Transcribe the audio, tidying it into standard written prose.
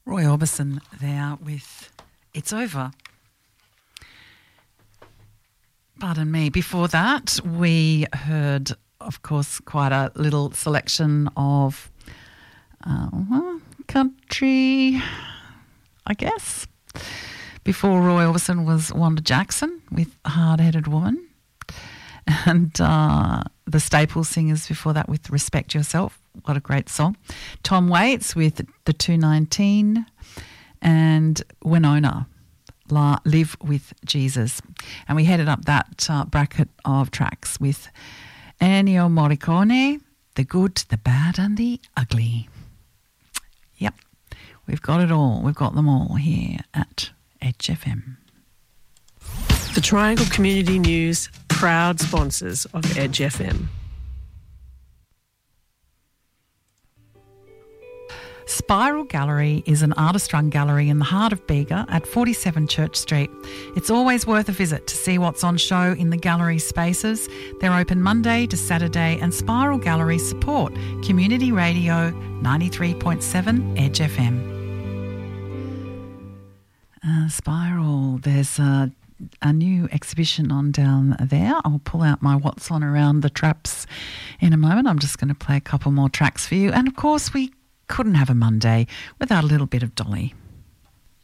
Roy Orbison there with It's Over. Pardon me. Before that, we heard, of course, quite a little selection of country, I guess. Before Roy Orbison was Wanda Jackson with Hard-Headed Woman. And the Staple Singers before that with Respect Yourself. What a great song. Tom Waits with The 219 and Winona, Live with Jesus. And we headed up that bracket of tracks with Ennio Morricone, The Good, The Bad and The Ugly. Yep, we've got it all. We've got them all here at Edge FM. The Triangle Community News, proud sponsors of Edge FM. Spiral Gallery is an artist-run gallery in the heart of Bega at 47 Church Street. It's always worth a visit to see what's on show in the gallery spaces. They're open Monday to Saturday, and Spiral Gallery support Community Radio 93.7 Edge FM. Spiral, there's a new exhibition on down there. I'll pull out my What's On Around the Traps in a moment. I'm just going to play a couple more tracks for you. And, of course, we couldn't have a Monday without a little bit of Dolly.